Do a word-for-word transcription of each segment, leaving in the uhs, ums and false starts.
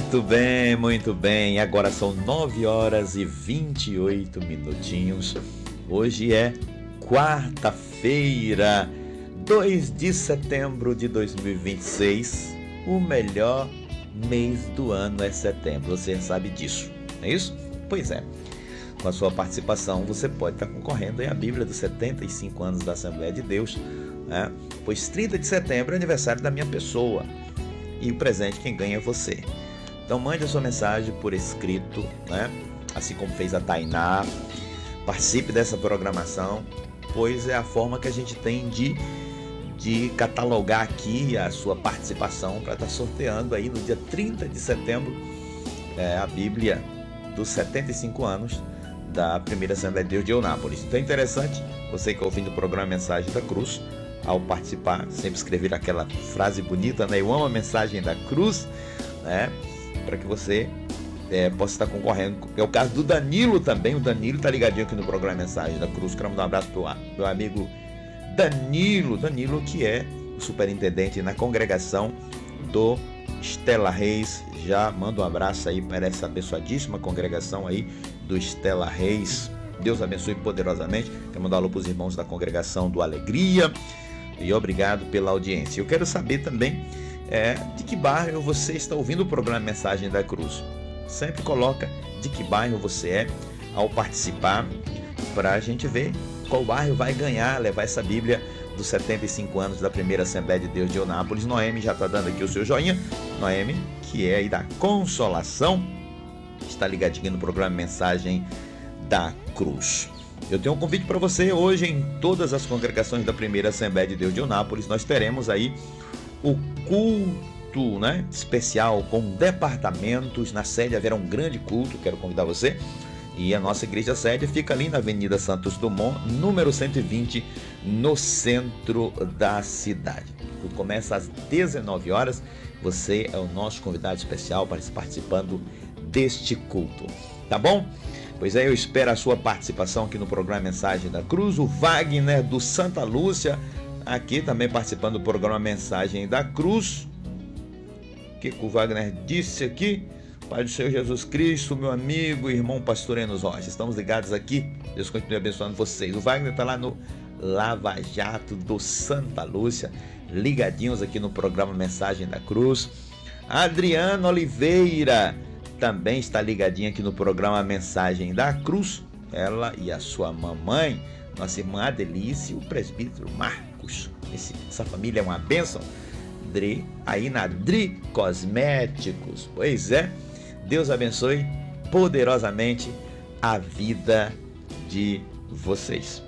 Muito bem, muito bem. Agora são nove horas e vinte e oito minutinhos. Hoje é quarta-feira, dois de setembro de dois mil e vinte e seis. O melhor mês do ano é setembro, você sabe disso, não é isso? Pois é. Com a sua participação, você pode estar concorrendo à Bíblia dos setenta e cinco anos da Assembleia de Deus, né? Pois trinta de setembro é aniversário da minha pessoa e o presente quem ganha é você. Então mande a sua mensagem por escrito, né? Assim como fez a Tainá. Participe dessa programação, pois é a forma que a gente tem de, de catalogar aqui a sua participação para estar sorteando aí no dia trinta de setembro é, a Bíblia dos setenta e cinco anos da primeira Assembleia de Deus de Eunápolis. Então é interessante, você que é ouvindo o programa Mensagem da Cruz, ao participar, sempre escrever aquela frase bonita, né? Eu amo a mensagem da cruz, né? Para que você é, possa estar concorrendo. É o caso do Danilo também. O Danilo está ligadinho aqui no programa Mensagem da Cruz. Quero mandar um abraço para o meu amigo Danilo. Danilo, que é o superintendente na congregação do Estela Reis. Já mando um abraço aí para essa abençoadíssima congregação aí do Estela Reis. Deus abençoe poderosamente. Quero mandar um alô para os irmãos da congregação do Alegria. E obrigado pela audiência. Eu quero saber também é, de que bairro você está ouvindo o programa Mensagem da Cruz. Sempre coloca de que bairro você é ao participar, para a gente ver qual bairro vai ganhar, levar essa Bíblia dos setenta e cinco anos da primeira Assembleia de Deus de Eunápolis. Noemi já está dando aqui o seu joinha. Noemi, que é aí da Consolação, está ligadinha no programa Mensagem da Cruz. Eu tenho um convite para você. Hoje, em todas as congregações da primeira Assembleia de Deus de Eunápolis, nós teremos aí o culto, né, especial com departamentos. Na sede haverá um grande culto, quero convidar você. E a nossa igreja sede fica ali na Avenida Santos Dumont, número cento e vinte, no centro da cidade. O culto começa às dezenove horas. Você é o nosso convidado especial para estar participando deste culto, tá bom? Pois é, eu espero a sua participação aqui no programa Mensagem da Cruz. O Wagner do Santa Lúcia, aqui também participando do programa Mensagem da Cruz. O que, que o Wagner disse aqui? Pai do Senhor Jesus Cristo, meu amigo, irmão Pastor Enos Rocha. Estamos ligados aqui. Deus continue abençoando vocês. O Wagner está lá no Lava Jato do Santa Lúcia, ligadinhos aqui no programa Mensagem da Cruz. A Adriana Oliveira também está ligadinha aqui no programa Mensagem da Cruz. Ela e a sua mamãe, nossa irmã Adelice e o presbítero Marcos. Esse, essa família é uma bênção. Dri, aí na Dri Cosméticos. Pois é, Deus abençoe poderosamente a vida de vocês.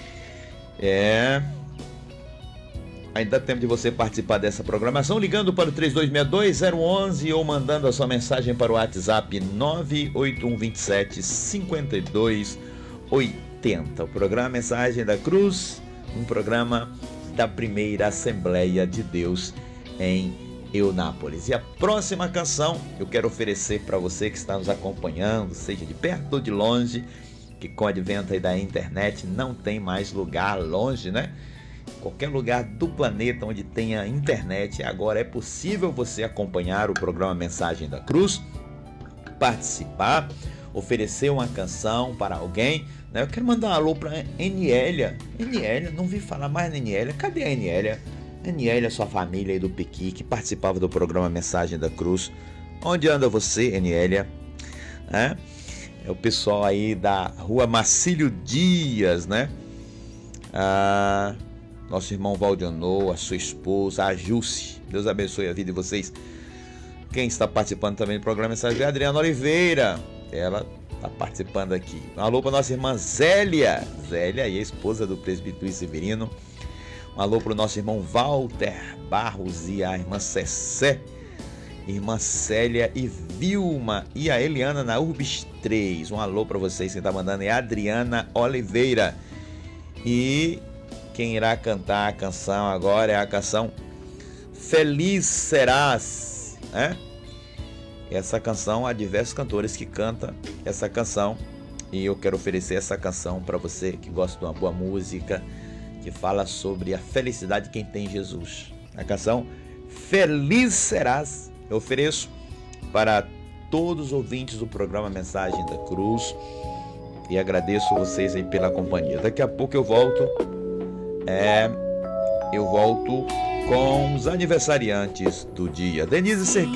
É... Ainda dá tempo de você participar dessa programação ligando para o três dois seis dois zero um um ou mandando a sua mensagem para o WhatsApp nove oito um dois sete cinco dois oito zero. O programa Mensagem da Cruz, um programa da primeira Assembleia de Deus em Eunápolis. E a próxima canção eu quero oferecer para você que está nos acompanhando, seja de perto ou de longe, que com o advento aí da internet não tem mais lugar longe, né? Qualquer lugar do planeta onde tenha internet, agora é possível você acompanhar o programa Mensagem da Cruz, participar, oferecer uma canção para alguém, né? Eu quero mandar um alô para Enélia. Enélia, não vi falar mais na Enélia. Cadê a Enélia? Enélia, sua família aí do Piqui, que participava do programa Mensagem da Cruz. Onde anda você, Enélia? É? É o pessoal aí da Rua Marcílio Dias, né? Ah... Nosso irmão Valdionô, a sua esposa, a Jússi. Deus abençoe a vida de vocês. Quem está participando também do programa Mensagem é a Adriana Oliveira. Ela está participando aqui. Um alô para nossa irmã Zélia. Zélia e a esposa do presbítero Severino. Um alô para o nosso irmão Walter Barros e a irmã Cessé. Irmã Célia e Vilma. E a Eliana na Urbis três. Um alô para vocês. Quem está mandando é a Adriana Oliveira. E... quem irá cantar a canção agora é a canção Feliz Serás, né? Essa canção, há diversos cantores que cantam essa canção e eu quero oferecer essa canção para você que gosta de uma boa música, que fala sobre a felicidade de quem tem Jesus. A canção Feliz Serás eu ofereço para todos os ouvintes do programa Mensagem da Cruz e agradeço vocês aí pela companhia. Daqui a pouco eu volto, é, eu volto com os aniversariantes do dia. Denise Cerqueira